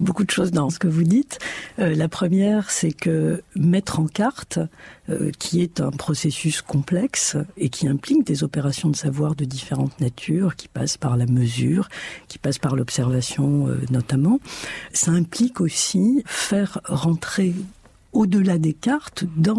beaucoup de choses dans ce que vous dites. La première, c'est que mettre en carte, qui est un processus complexe et qui implique des opérations de savoir de différentes natures, qui passent par la mesure, qui passent par l'observation notamment, ça implique aussi faire rentrer au-delà des cartes, dans